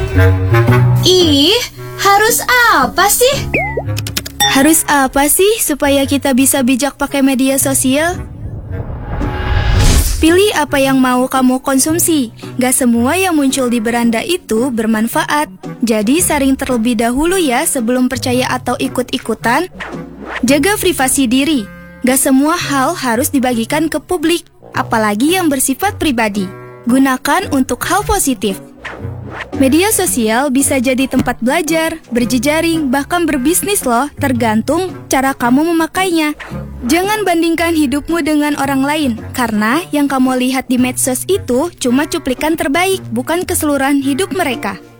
Ih, harus apa sih? Harus apa sih supaya kita bisa bijak pakai media sosial? Pilih apa yang mau kamu konsumsi. Gak semua yang muncul di beranda itu bermanfaat. Jadi saring terlebih dahulu ya sebelum percaya atau ikut-ikutan. Jaga privasi diri. Gak semua hal harus dibagikan ke publik, apalagi yang bersifat pribadi. Gunakan untuk hal positif. Media sosial bisa jadi tempat belajar, berjejaring, bahkan berbisnis loh, tergantung cara kamu memakainya. Jangan bandingkan hidupmu dengan orang lain, karena yang kamu lihat di medsos itu cuma cuplikan terbaik, bukan keseluruhan hidup mereka.